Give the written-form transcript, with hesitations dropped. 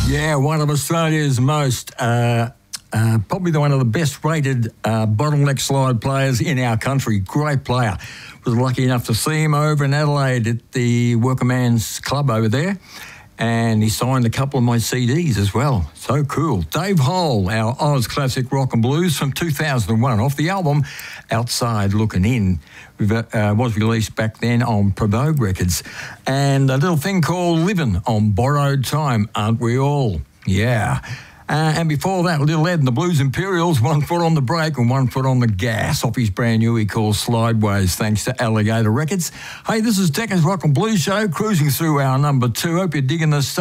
Yeah, one of Australia's most, probably one of the best rated bottleneck slide players in our country. Great player. Was lucky enough to see him over in Adelaide at the Workerman's Club over there. And he signed a couple of my CDs as well. So cool. Dave Hole, our Oz classic rock and blues from 2001 off the album Outside Looking In. Was released back then on Provogue Records. And a little thing called Livin' on Borrowed Time, Aren't We All? Yeah. And before that, Little Ed and the Blues Imperials, 1 foot on the brake and 1 foot on the gas off his brand new he calls Slideways, thanks to Alligator Records. Hey, this is Decca's Rock and Blues Show, cruising through our number 2. Hope you're digging this stuff.